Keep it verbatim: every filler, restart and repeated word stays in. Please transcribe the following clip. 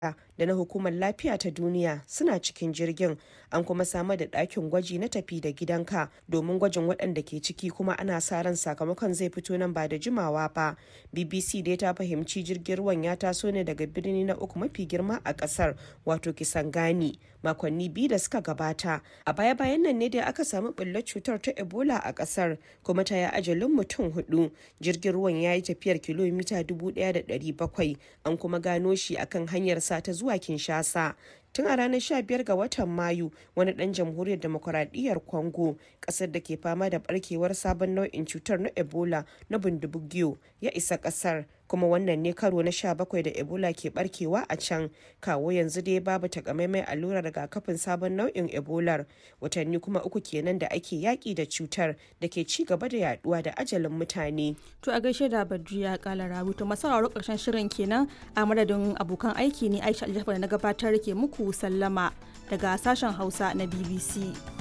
da na Hukumar Lafiya ta Duniya suna cikin jirgin, an kuma samar da ɗakin gwaji na tafi da gidanka domin gwajin waɗanda ke ciki, kuma ana sa ran sakamakon zai fito nan ba da jimawa ba. B B C dai ta fahimci jirgin ruwan ya taso ne daga birni na uku mafi girma a ƙasar, wato Kisangani, makonni biyu da suka gabata. A baya-bayan nan ne dai aka samu ɓullar cutar ta Ebola a ƙasar, kuma ta yi ajalin mutum hudu. Jirgin ruwan ya yi tafiyar kilomita dubu ɗaya da ɗari bakwai, an kuma gano shi akan hanyarsa ta zuwa Kinshasa. Tun a ranar sha biyar ga watan Mayu, wani ɗan jamhuriyar demokuraɗiyyar Congo, ƙasar da ke fama da ɓarkewar sabon nau'in cutar na Ebola na Bundibugyo, ya isa ƙasar, kuma wannan ne karo na sha bakwai da Ebola ke ɓarkewa a can. Kawo yanzu dai babu takamaiman allurar rigakafin sabon nau'in Ebolar, watanni kuma uku kenan da ake yaƙi da cutar da ke ci gaba da yaduwa da ajalin mutane. To a gaishe da Badriya Kala Rabu, to masauraro ƙarshen shirin kenan, a madadin abokan aiki ne Aisha Aljafar da na gabatar ke muku sallama daga sashen Hausa na B B C.